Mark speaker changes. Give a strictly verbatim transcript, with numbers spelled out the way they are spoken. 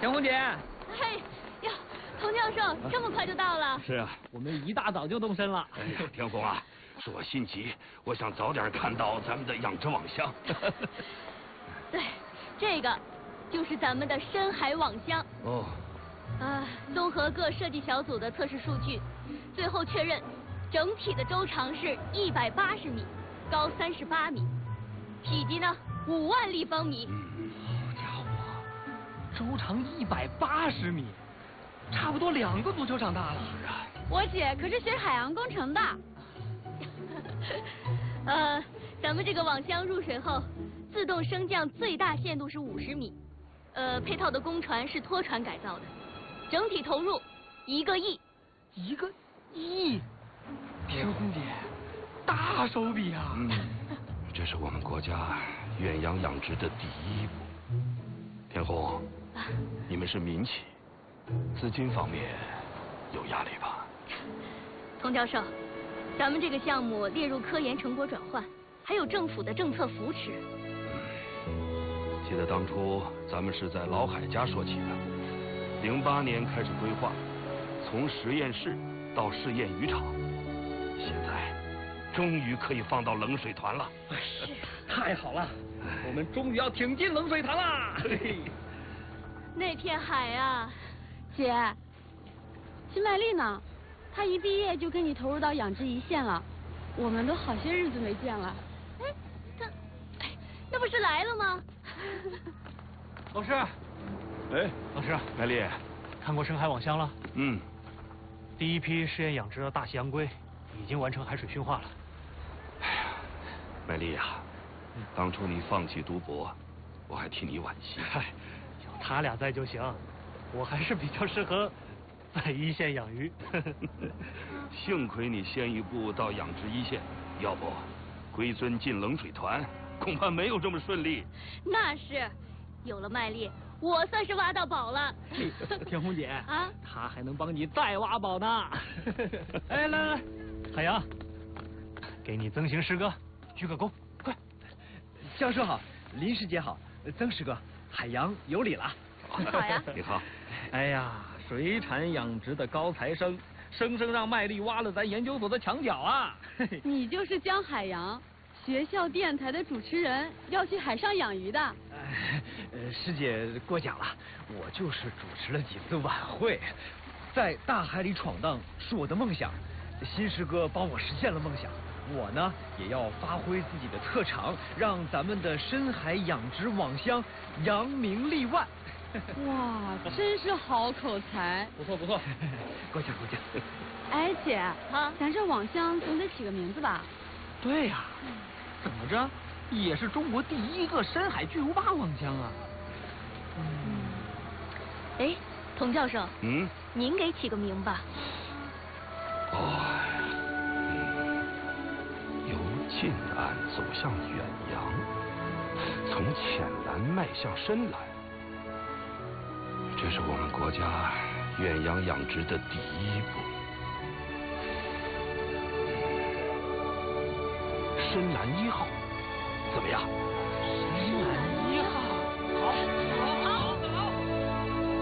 Speaker 1: 田红姐。
Speaker 2: 嘿，哟，童教授，这么快就到了？
Speaker 1: 是啊，我们一大早就动身了。
Speaker 3: 哎呀，田红啊，是我心急，我想早点看到咱们的养殖网箱。
Speaker 2: 对，这个就是咱们的深海网箱。
Speaker 3: 哦。
Speaker 2: 啊，综合各设计小组的测试数据，最后确认，整体的周长是一百八十米，高三十八米，体积呢五万立方米。
Speaker 1: 嗯，好家伙，周长一百八十米，差不多两个足球场大了。
Speaker 3: 是啊。
Speaker 2: 我姐可是学海洋工程的。呃，咱们这个网箱入水后，自动升降最大限度是五十米，呃，配套的公船是拖船改造的。整体投入一个亿，
Speaker 1: 一个亿，田红姐，大手笔啊！
Speaker 3: 嗯，这是我们国家远洋养殖的第一步。田红，啊、你们是民企，资金方面有压力吧？
Speaker 2: 童教授，咱们这个项目列入科研成果转换，还有政府的政策扶持。
Speaker 3: 嗯，记得当初咱们是在老海家说起的。零八年开始规划，从实验室到试验渔场，现在终于可以放到冷水团了。
Speaker 1: 是，太好了，我们终于要挺进冷水潭啦！
Speaker 2: 那片海啊，
Speaker 4: 姐，新麦丽呢？她一毕业就跟你投入到养殖一线了，我们都好些日子没见了。
Speaker 2: 哎，她，哎，那不是来了吗？
Speaker 1: 老师。
Speaker 3: 哎，
Speaker 1: 老师，
Speaker 3: 麦丽，
Speaker 1: 看过深海网箱了？
Speaker 3: 嗯，
Speaker 1: 第一批试验养殖的大西洋龟已经完成海水驯化了。
Speaker 3: 哎呀，麦丽呀、啊，嗯、当初你放弃读博，我还替你惋惜。
Speaker 1: 嗨，有他俩在就行，我还是比较适合在一线养鱼。
Speaker 3: 幸亏你先一步到养殖一线，要不龟尊进冷水团，恐怕没有这么顺利。
Speaker 2: 那是，有了麦丽。我算是挖到宝了，
Speaker 1: 田红姐
Speaker 2: 啊，
Speaker 1: 他还能帮你再挖宝呢。哎，来来来，海洋，给你曾行师哥鞠个躬，快！
Speaker 5: 教授好，林师姐好，曾师哥，海洋有礼了。
Speaker 2: 你好呀，
Speaker 3: 你好。
Speaker 1: 哎呀，水产养殖的高材生，生生让麦丽挖了咱研究所的墙角啊！
Speaker 4: 你就是江海洋。学校电台的主持人要去海上养鱼的。
Speaker 5: 呃，师姐过奖了，我就是主持了几次晚会，在大海里闯荡是我的梦想，新师哥帮我实现了梦想，我呢也要发挥自己的特长，让咱们的深海养殖网箱扬名立万。
Speaker 4: 哇，真是好口才！
Speaker 1: 不错不错，
Speaker 5: 过奖过奖。
Speaker 4: 哎，姐
Speaker 2: 啊，
Speaker 4: 咱这网箱总得起个名字吧？
Speaker 1: 对呀、啊，怎么着也是中国第一个深海巨无霸网箱啊！
Speaker 2: 嗯，哎，童教授，
Speaker 3: 嗯，
Speaker 2: 您给起个名吧。
Speaker 3: 哦，由近岸走向远洋，从浅蓝迈向深蓝，这是我们国家远洋养殖的第一步。深蓝一号，怎么样？